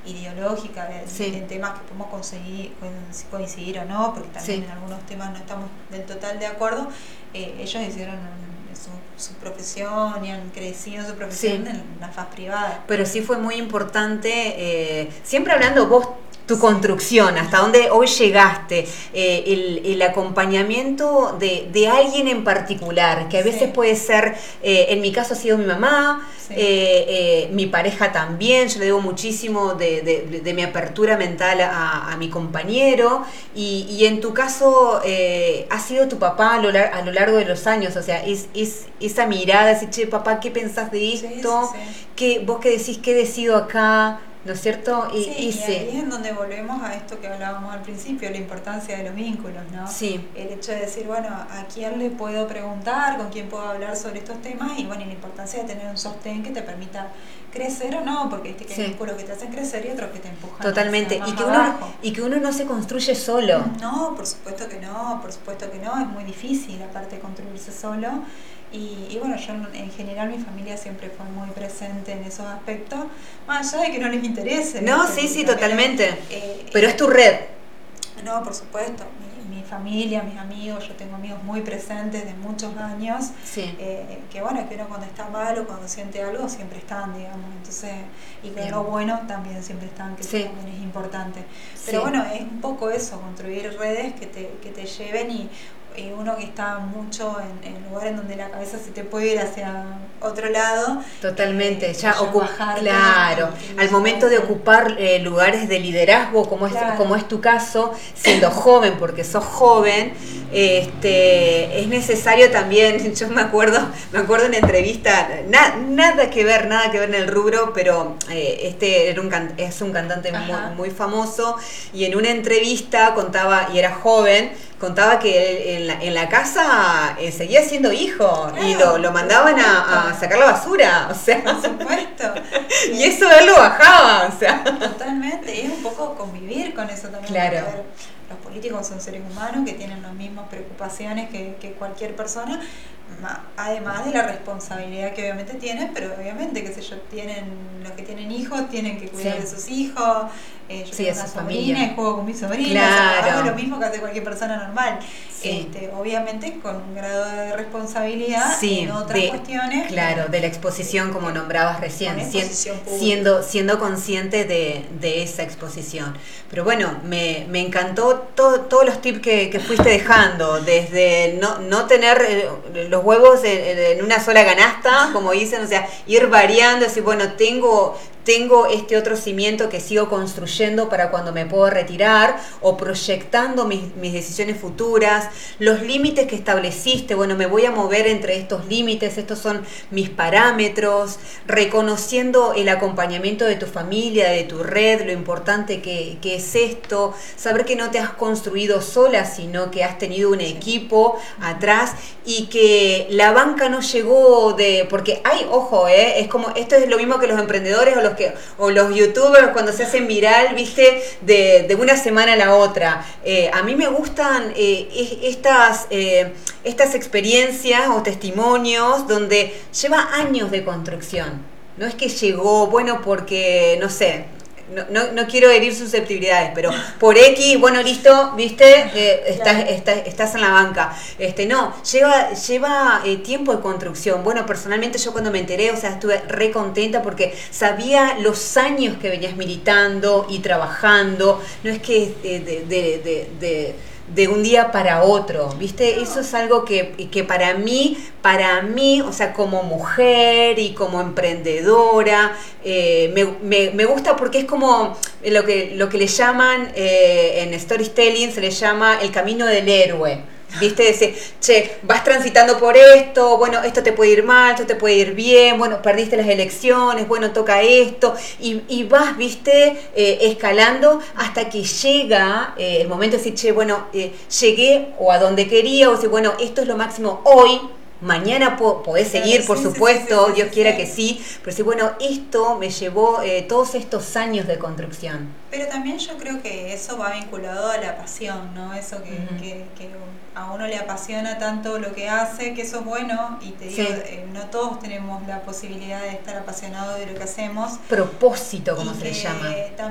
ideológica, en temas que podemos coincidir o no, porque también en algunos temas no estamos del total de acuerdo. Ellos hicieron su profesión y han crecido su profesión en la faz privada. Pero sí fue muy importante, siempre hablando vos, tu construcción, hasta dónde hoy llegaste, el acompañamiento de alguien en particular, que a veces puede ser, en mi caso ha sido mi mamá, mi pareja también, yo le debo muchísimo de mi apertura mental a mi compañero, y en tu caso ha sido tu papá a lo largo de los años, o sea, esa mirada, decir, che, papá, ¿qué pensás de esto? ¿Vos qué decís, qué decido acá? ¿No es cierto? Y ahí es donde volvemos a esto que hablábamos al principio, la importancia de los vínculos, ¿no? Sí. El hecho de decir, bueno, ¿a quién le puedo preguntar? ¿Con quién puedo hablar sobre estos temas? Y bueno, y la importancia de tener un sostén que te permita crecer o no, porque viste que hay vínculos que te hacen crecer y otros que te empujan. Totalmente. Y que uno no se construye solo. No, por supuesto que no, es muy difícil aparte construirse solo. Y bueno, yo en general mi familia siempre fue muy presente en esos aspectos, más allá de que no les interese. No, sí, totalmente. Pero es tu red. No, por supuesto. Mi familia, mis amigos, yo tengo amigos muy presentes de muchos años, que bueno, que uno cuando está mal o cuando siente algo siempre están, digamos, entonces, y con lo bueno también siempre están, que eso también es importante. Pero bueno, es un poco eso, construir redes que te lleven y uno que está mucho en lugares donde la cabeza se te puede ir hacia otro lado. Totalmente, claro, al momento de ocupar lugares de liderazgo, como es tu caso, siendo joven, porque sos joven, es necesario también. Yo me acuerdo en una entrevista, nada que ver en el rubro, pero es un cantante muy famoso, y en una entrevista contaba, y era joven, contaba que en la casa seguía siendo hijo, y lo mandaban a sacar la basura, o sea. Por supuesto. Y eso él lo bajaba, o sea. Totalmente, y es un poco convivir con eso también. Claro. Los políticos son seres humanos que tienen las mismas preocupaciones que cualquier persona, además de la responsabilidad que obviamente tienen, pero obviamente, qué sé yo, los que tienen hijos tienen que cuidar de sus hijos. Yo tengo una sobrina y juego con mi sobrina, claro. Hago lo mismo que hace cualquier persona normal. Obviamente con un grado de responsabilidad en otras cuestiones. Claro, de la exposición, como nombrabas recién, siendo consciente de esa exposición. Pero bueno, me encantó todos los tips que fuiste dejando, desde no tener los huevos en una sola canasta, como dicen, o sea, ir variando, decir, bueno, tengo este otro cimiento que sigo construyendo para cuando me puedo retirar, o proyectando mis decisiones futuras, los límites que estableciste, bueno, me voy a mover entre estos límites, estos son mis parámetros, reconociendo el acompañamiento de tu familia, de tu red, lo importante que es esto, saber que no te has construido sola, sino que has tenido un equipo atrás, y que la banca no llegó porque hay, ojo, es como, esto es lo mismo que los emprendedores o los youtubers cuando se hacen viral, viste, de una semana a la otra. A mí me gustan estas experiencias o testimonios donde lleva años de construcción. No es que llegó, bueno, porque, no sé, no quiero herir susceptibilidades, pero por X, bueno, listo, viste, estás en la banca. No, lleva tiempo de construcción. Bueno, personalmente yo cuando me enteré, o sea, estuve re contenta porque sabía los años que venías militando y trabajando. No es que de un día para otro, ¿viste? No. Eso es algo que para mí, o sea, como mujer y como emprendedora, me gusta porque es como lo que le llaman, en storytelling se le llama el camino del héroe. ¿Viste? Decir, che, vas transitando por esto, bueno, esto te puede ir mal, esto te puede ir bien, bueno, perdiste las elecciones, bueno, toca esto, y vas, ¿viste? Escalando hasta que llega el momento de decir, che, bueno, llegué o a donde quería, o decir, bueno, esto es lo máximo hoy. Mañana podés seguir, por supuesto, Dios quiera que sí, pero sí, bueno, esto me llevó todos estos años de construcción. Pero también yo creo que eso va vinculado a la pasión, ¿no? Eso que a uno le apasiona tanto lo que hace, que eso es bueno, y te digo, no todos tenemos la posibilidad de estar apasionados de lo que hacemos. Propósito, como se le llama.